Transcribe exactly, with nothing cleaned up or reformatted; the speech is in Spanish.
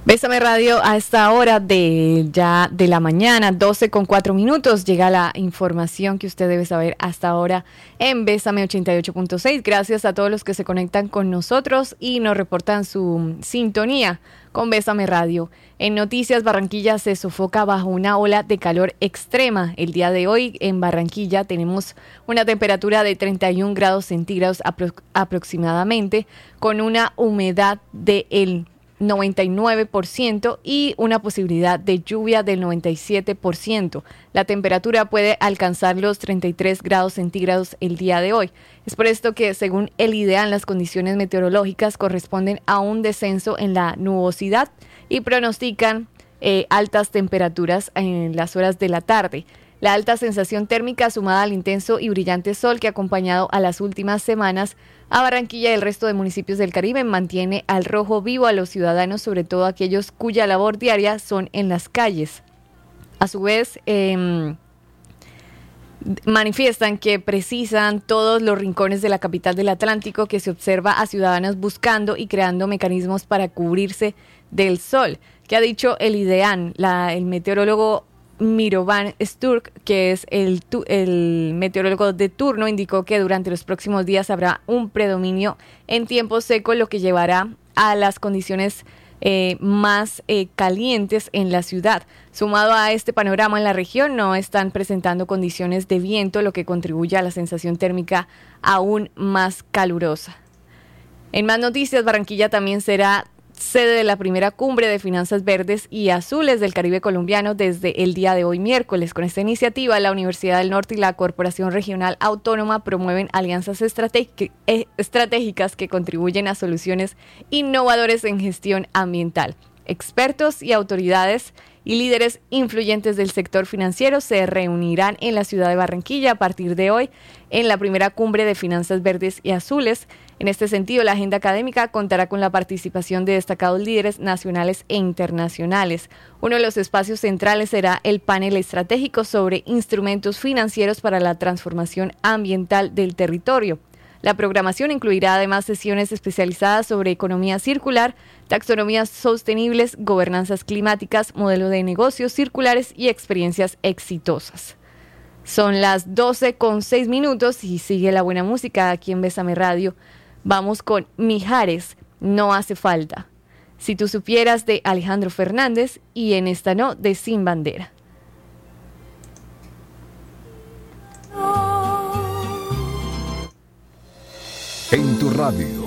Bésame Radio a esta hora de ya de la mañana, doce con cuatro minutos, llega la información que usted debe saber hasta ahora en Bésame ochenta y ocho punto seis. Gracias a todos los que se conectan con nosotros y nos reportan su sintonía con Bésame Radio. En Noticias, Barranquilla se sofoca bajo una ola de calor extrema. El día de hoy en Barranquilla tenemos una temperatura de treinta y un grados centígrados apro- aproximadamente, con una humedad de el noventa y nueve por ciento y una posibilidad de lluvia del noventa y siete por ciento. La temperatura puede alcanzar los treinta y tres grados centígrados el día de hoy. Es por esto que, según el IDEAN, las condiciones meteorológicas corresponden a un descenso en la nubosidad y pronostican eh, altas temperaturas en las horas de la tarde. La alta sensación térmica, sumada al intenso y brillante sol que ha acompañado a las últimas semanas a Barranquilla y el resto de municipios del Caribe, mantiene al rojo vivo a los ciudadanos, sobre todo aquellos cuya labor diaria son en las calles. A su vez, eh, manifiestan que precisan todos los rincones de la capital del Atlántico que se observa a ciudadanos buscando y creando mecanismos para cubrirse del sol. ¿Qué ha dicho el IDEAN? La, el meteorólogo Mirovan Sturk, que es el, tu, el meteorólogo de turno, indicó que durante los próximos días habrá un predominio en tiempo seco, lo que llevará a las condiciones eh, más eh, calientes en la ciudad. Sumado a este panorama, en la región no están presentando condiciones de viento, lo que contribuye a la sensación térmica aún más calurosa. En más noticias, Barranquilla también será sede de la primera cumbre de finanzas verdes y azules del Caribe colombiano desde el día de hoy miércoles. Con esta iniciativa, la Universidad del Norte y la Corporación Regional Autónoma promueven alianzas estrategi- eh, estratégicas que contribuyen a soluciones innovadoras en gestión ambiental. Expertos y autoridades y líderes influyentes del sector financiero se reunirán en la ciudad de Barranquilla a partir de hoy en la primera cumbre de finanzas verdes y azules. En este sentido, la agenda académica contará con la participación de destacados líderes nacionales e internacionales. Uno de los espacios centrales será el panel estratégico sobre instrumentos financieros para la transformación ambiental del territorio. La programación incluirá además sesiones especializadas sobre economía circular, taxonomías sostenibles, gobernanzas climáticas, modelo de negocios circulares y experiencias exitosas. Son las doce con seis minutos y sigue la buena música aquí en Bésame Radio. Vamos con Mijares, No hace falta. Si tú supieras, de Alejandro Fernández, y En esta no, de Sin Bandera. En tu radio,